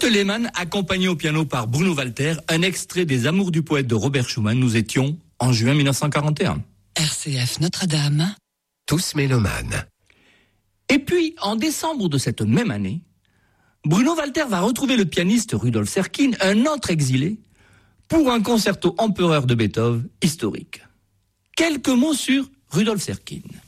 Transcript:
Lehmann, accompagné au piano par Bruno Walter, un extrait des Amours du poète de Robert Schumann. Nous étions en juin 1941. RCF Notre-Dame. Tous mélomanes. Et puis, en décembre de cette même année, Bruno Walter va retrouver le pianiste Rudolf Serkin, un autre exilé, pour un concerto empereur de Beethoven historique. Quelques mots sur Rudolf Serkin.